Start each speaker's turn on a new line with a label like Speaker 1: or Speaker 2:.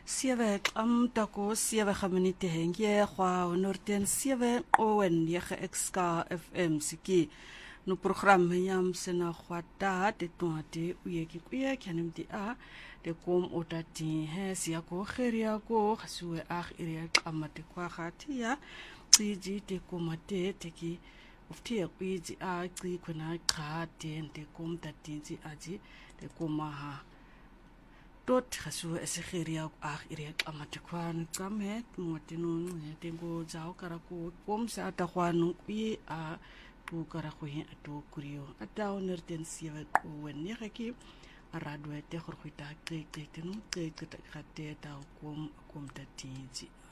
Speaker 1: 7 tako 7 minute hengye kwa onorten 7 owen yege exka FM siki no program yam sena khwata te toate uyeki kuye kanem di a de kom otati he sia ko kheria ko khasuwe akh ire qamate kwa khatia ciji te komate teki uftie kwiji a ciji kuna qate te kom tatinzi aji te komaha tot khasuwe esekheria akh ire qamate kwa nqame motinun tengo jao karako kom sa ta khwanu kwi a tu karakhoye ato kurio ata onerten siwe ko wen yaki aradwe te khurkhita qeqetenu qeqeta khate ta kom tatinzi